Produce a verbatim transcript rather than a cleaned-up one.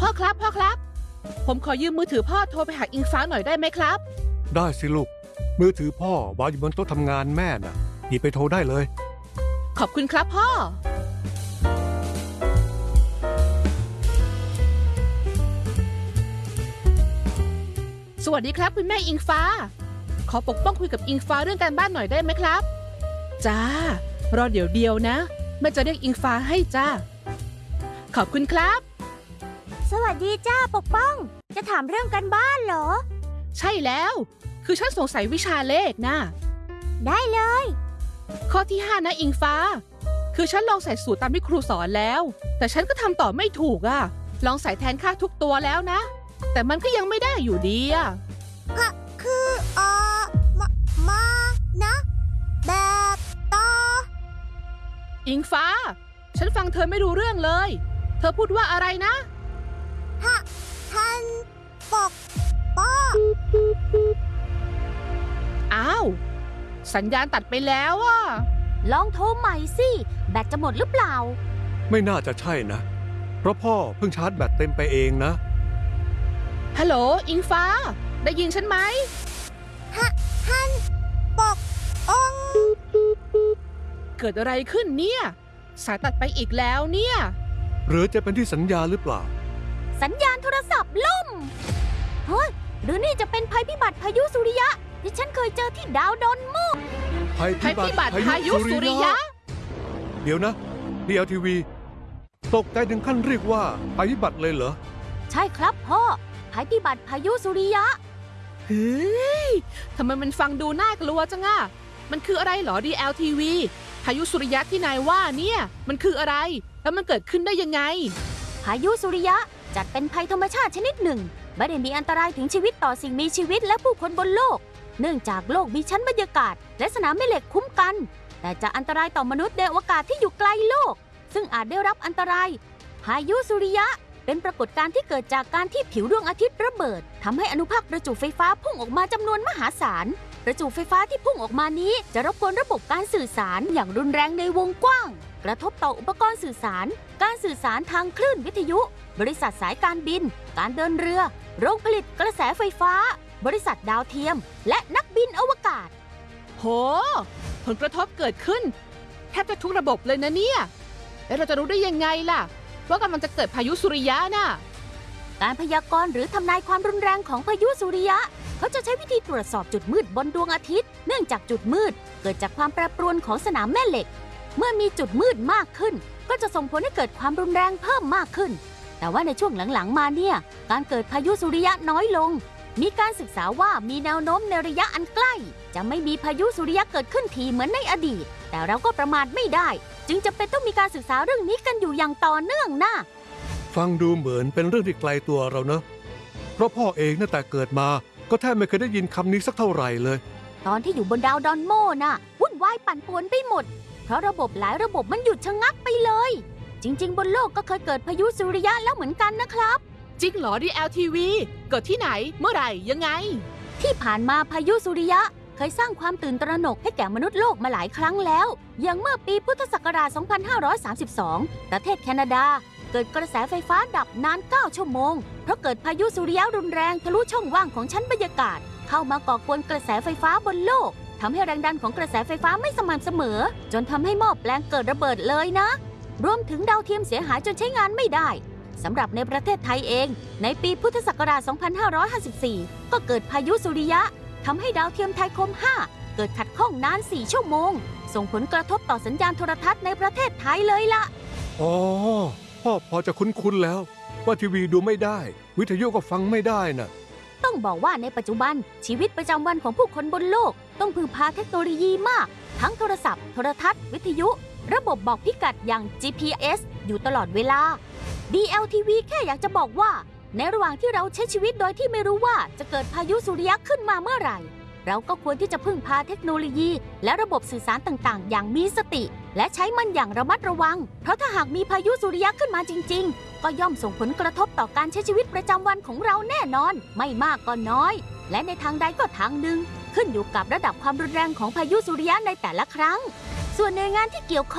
พ่อครับพ่อครับผมขอยืมมือถือพ่อโทรไปหาอิงฟ้าหน่อยได้ไหมครับได้สิลูกมือถือพ่อวางอยู่บนโต๊ะทำงานแม่น่ะหยิบไปโทรได้เลยขอบคุณครับพ่อสวัสดีครับคุณแม่อิงฟ้าขอปกป้องคุยกับอิงฟ้าเรื่องการบ้านหน่อยได้ไหมครับจ้ารอเดี๋ยวเดียวนะแม่จะเรียกอิงฟ้าให้จ้าขอบคุณครับสวัสดีจ้าปกป้องจะถามเรื่องการบ้านเหรอใช่แล้วคือฉันสงสัยวิชาเลขนะได้เลยข้อที่ห้านะอิงฟ้าคือฉันลองใส่สูตรตามที่ครูสอนแล้วแต่ฉันก็ทำต่อไม่ถูกอ่ะลองใส่แทนค่าทุกตัวแล้วนะแต่มันก็ยังไม่ได้อยู่ดีอ่ะก็คือเออมามานะแบบต่ออิงฟ้าฉันฟังเธอไม่รู้เรื่องเลยเธอพูดว่าอะไรนะฮะท่านปกป้องอ้าวสัญญาณตัดไปแล้วอ่ะลองโทรใหม่สิแบตจะหมดหรือเปล่าไม่น่าจะใช่นะเพราะพ่อเพิ่งชาร์จแบตเต็มไปเองนะฮัลโหลอิงฟ้าได้ยินฉันไหมฮะท่านปกป้องเกิดอะไรขึ้นเนี่ยสายตัดไปอีกแล้วเนี่ยหรือจะเป็นที่สัญญาหรือเปล่าสัญญาณโทรศัพท์ล่มเฮ้ยหรือนี่จะเป็นภัยพิบัติพายุสุริยะที่ฉันเคยเจอที่ดาวดอนมูภัยพิบัติพายุสุริยะเดี๋ยวนะ ดี แอล ที วี ตกใจถึงขั้นเรียกว่าภัยพิบัติเลยเหรอใช่ครับพ่อภัยพิบัติพายุสุริยะเฮ้ยทำไมมันฟังดูน่ากลัวจังอะมันคืออะไรเหรอ ดี แอล ที วี พายุสุริยะที่นายว่าเนี่ยมันคืออะไรแล้วมันเกิดขึ้นได้ยังไงพายุสุริยะจัดเป็นภัยธรรมชาติชนิดหนึ่งไม่ได้มีอันตรายถึงชีวิตต่อสิ่งมีชีวิตและผู้คนบนโลกเนื่องจากโลกมีชั้นบรรยากาศและสนามแม่เหล็กคุ้มกันแต่จะอันตรายต่อมนุษย์ในอวกาศที่อยู่ไกลโลกซึ่งอาจได้รับอันตรายพายุสุริยะเป็นปรากฏการณ์ที่เกิดจากการที่ผิวดวงอาทิตย์ระเบิดทำให้อนุภาคประจุไฟฟ้าพุ่งออกมาจำนวนมหาศาลประจุไฟฟ้าที่พุ่งออกมานี้จะรบกวนระบบการสื่อสารอย่างรุนแรงในวงกว้างกระทบต่ออุปกรณ์สื่อสารการสื่อสารทางคลื่นวิทยุบริษัทสายการบินการเดินเรือโรงผลิตกระแสไฟฟ้าบริษัทดาวเทียมและนักบินอวกาศโหผลกระทบเกิดขึ้นแทบจะทุกระบบเลยนะเนี่ยแล้วเราจะรู้ได้ยังไงล่ะว่ากำลังจะเกิดพายุสุริยะน่ะการพยากรณ์หรือทำนายความรุนแรงของพายุสุริยะเขาจะใช้วิธีตรวจสอบจุดมืดบนดวงอาทิตย์เนื่องจากจุดมืดเกิดจากความแปรปรวนของสนามแม่เหล็กเมื่อมีจุดมืดมากขึ้นก็จะส่งผลให้เกิดความรุนแรงเพิ่มมากขึ้นแต่ว่าในช่วงหลังๆมาเนี่ยการเกิดพายุสุริยะน้อยลงมีการศึกษาว่ามีแนวโน้มในระยะอันใกล้จะไม่มีพายุสุริยะเกิดขึ้นทีเหมือนในอดีตแต่เราก็ประมาทไม่ได้จึงจำเป็นต้องมีการศึกษาเรื่องนี้กันอยู่อย่างต่อเนื่องนะฟังดูเหมือนเป็นเรื่องที่ไกลตัวเราเนอะเพราะพ่อเองตั้งแต่เกิดมาก็แทบไม่เคยได้ยินคำนี้สักเท่าไหร่เลยตอนที่อยู่บนดาวดอนโมน่ะวุ่นวายปั่นป่วนไปหมดเพราะระบบหลายระบบมันหยุดชะงักไปเลยจริงๆบนโลกก็เคยเกิดพายุสุริยะแล้วเหมือนกันนะครับจริงเหรอ ดี แอล ที วี เกิดที่ไหนเมื่อไหร่ยังไงที่ผ่านมาพายุสุริยะเคยสร้างความตื่นตระหนกให้แก่มนุษย์โลกมาหลายครั้งแล้วอย่างเมื่อปีพุทธศักราช สองพันห้าร้อยสามสิบสอง ประเทศแคนาดาเกิดกระแสไฟฟ้าดับนาน เก้า ชั่วโมงเพราะเกิดพายุสุริยะรุนแรงทะลุช่องว่างของชั้นบรรยากาศเข้ามาก่อกวนกระแสไฟฟ้าบนโลกทำให้แรงดันของกระแสไฟฟ้าไม่สม่ำเสมอจนทำให้หม้อแปลงเกิดระเบิดเลยนะรวมถึงดาวเทียมเสียหายจนใช้งานไม่ได้สำหรับในประเทศไทยเองในปีพุทธศักราช สองพันห้าร้อยห้าสิบสี่ ก็เกิดพายุสุริยะทำให้ดาวเทียมไทยคม ห้า เกิดขัดข้องนาน สี่ ชั่วโมงส่งผลกระทบต่อสัญญาณโทรทัศน์ในประเทศไทยเลยล่ะอ๋อพ่อพอจะคุ้นๆแล้วว่าทีวีดูไม่ได้วิทยุก็ฟังไม่ได้น่ะต้องบอกว่าในปัจจุบันชีวิตประจำวันของผู้คนบนโลกต้องพึ่งพาเทคโนโลยีมากทั้งโทรศัพท์โทรทัศน์วิทยุระบบบอกพิกัดอย่าง จี พี เอส อยู่ตลอดเวลา ดี แอล ที วี แค่อยากจะบอกว่าในระหว่างที่เราใช้ชีวิตโดยที่ไม่รู้ว่าจะเกิดพายุสุริยะขึ้นมาเมื่อไหร่เราก็ควรที่จะพึ่งพาเทคโนโลยีและระบบสื่อสารต่างๆอย่างมีสติและใช้มันอย่างระมัดระวังเพราะถ้าหากมีพายุสุริยะขึ้นมาจริงๆก็ย่อมส่งผลกระทบต่อการใช้ชีวิตประจำวันของเราแน่นอนไม่มากก็น้อยและในทางใดก็ทางหนึ่งขึ้นอยู่กับระดับความรุนแรงของพายุสุริยะในแต่ละครั้งส่วนหน่วยงานที่เกี่ยวข้อง